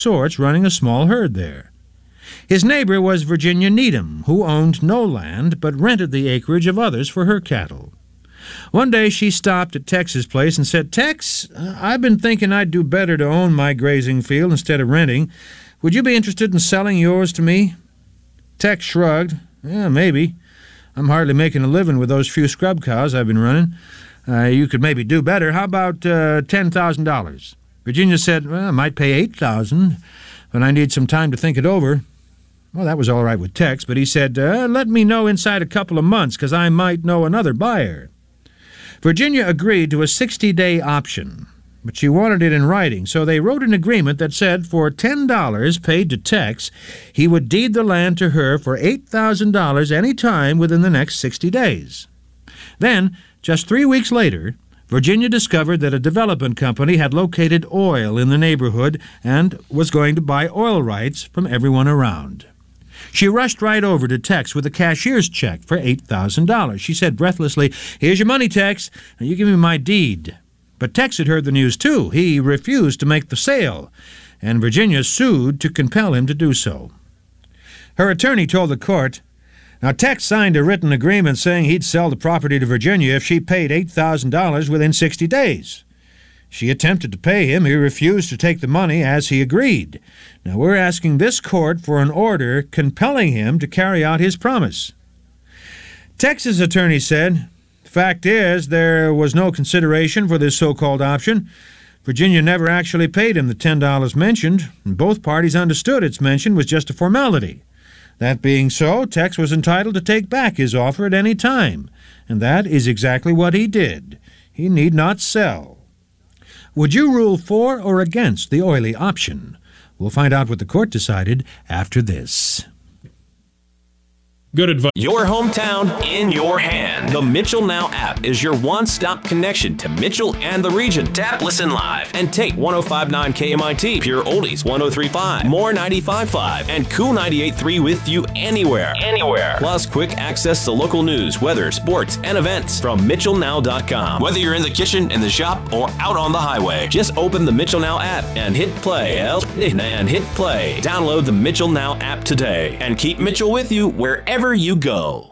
sorts running a small herd there. His neighbor was Virginia Needham, who owned no land but rented the acreage of others for her cattle. One day she stopped at Tex's place and said, "Tex, I've been thinking I'd do better to own my grazing field instead of renting. Would you be interested in selling yours to me?" Tex shrugged. "Yeah, maybe. I'm hardly making a living with those few scrub cows I've been running. You could maybe do better. How about $10,000? Virginia said, "Well, I might pay $8,000, but I need some time to think it over." Well, that was all right with Tex, but he said, "Let me know inside a couple of months, 'cause I might know another buyer." Virginia agreed to a 60-day option, but she wanted it in writing, so they wrote an agreement that said for $10 paid to Tex, he would deed the land to her for $8,000 any time within the next 60 days. Then, just 3 weeks later, Virginia discovered that a development company had located oil in the neighborhood and was going to buy oil rights from everyone around. She rushed right over to Tex with a cashier's check for $8,000. She said breathlessly, "Here's your money, Tex. Now you give me my deed." But Tex had heard the news, too. He refused to make the sale, and Virginia sued to compel him to do so. Her attorney told the court, "Now, Tex signed a written agreement saying he'd sell the property to Virginia if she paid $8,000 within 60 days. She attempted to pay him. He refused to take the money as he agreed. Now, we're asking this court for an order compelling him to carry out his promise." Tex's attorney said, "Fact is, there was no consideration for this so-called option. Virginia never actually paid him the $10 mentioned, and both parties understood its mention was just a formality. That being so, Tex was entitled to take back his offer at any time, and that is exactly what he did. He need not sell." Would you rule for or against the oily option? We'll find out what the court decided after this. Good advice. Your hometown in your hand. The Mitchell Now app is your one-stop connection to Mitchell and the region. Tap Listen Live and take 105.9 KMIT, Pure Oldies 103.5, More 95.5, and Cool 98.3 with you anywhere. Plus quick access to local news, weather, sports, and events from MitchellNow.com. Whether you're in the kitchen, in the shop, or out on the highway, just open the Mitchell Now app and hit play. Download the Mitchell Now app today and keep Mitchell with you wherever you go.